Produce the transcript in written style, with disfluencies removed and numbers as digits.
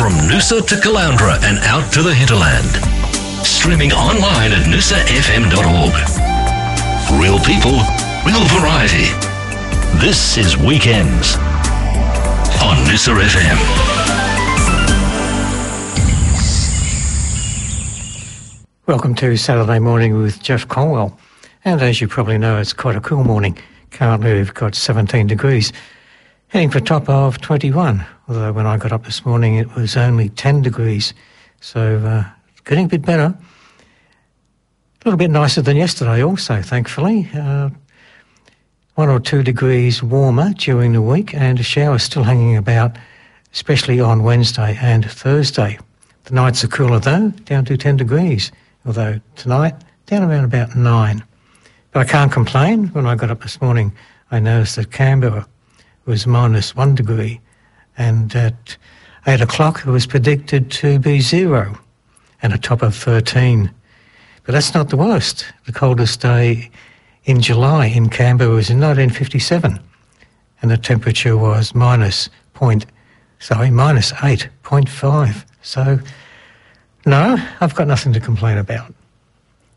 from Noosa to Caloundra and out to the hinterland. Streaming online at noosafm.org. Real people, real variety. This is Weekends on Noosa FM. Welcome to Saturday Morning with Jeff Colwell. And as you probably know, it's quite a cool morning. Currently we've got 17 degrees, heading for a top of 21. Although when I got up this morning it was only 10 degrees. So getting a bit better. A little bit nicer than yesterday also, thankfully. 1 or 2 degrees warmer during the week, and a shower still hanging about, especially on Wednesday and Thursday. The nights are cooler though, down to 10 degrees. Although tonight, down around about 9. But I can't complain. When I got up this morning, I noticed that Canberra was minus 1 degree, and at 8 o'clock it was predicted to be 0 and a top of 13. But that's not the worst. The coldest day in July in Canberra was in 1957, and the temperature was minus 8.5. So, no, I've got nothing to complain about.